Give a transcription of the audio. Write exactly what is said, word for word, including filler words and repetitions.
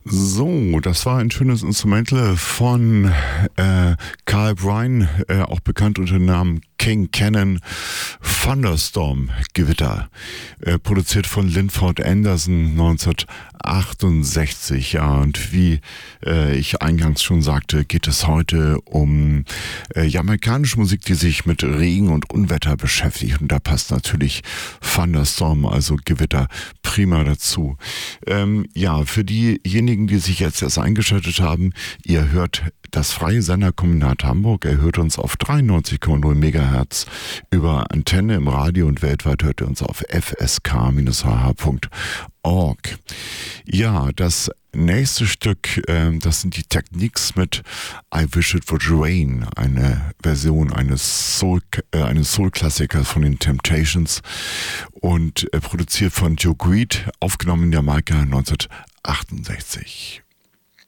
So, das war ein schönes Instrumental von äh, Carl Bryan, äh, auch bekannt unter dem Namen King Cannon, Thunderstorm, Gewitter, äh, produziert von Linford Anderson neunzehnhundertachtundsechzig. Ja, und wie äh, ich eingangs schon sagte, geht es heute um äh, jamaikanische Musik, die sich mit Regen und Unwetter beschäftigt. Und da passt natürlich Thunderstorm, also Gewitter, prima dazu. Ähm, ja, für diejenigen, die sich jetzt erst eingeschaltet haben, ihr hört das Freie Senderkombinat Hamburg. Er hört uns auf dreiundneunzig Komma null Megahertz über Antenne im Radio und weltweit hört ihr uns auf f s k Bindestrich h h Punkt org. Ja, das nächste Stück, äh, das sind die Techniques mit I Wish It Would Rain, eine Version eines Soul, äh, eines Soul-Klassikers von den Temptations und äh, produziert von Joe Greed, aufgenommen in Jamaika neunzehnhundertachtundsechzig.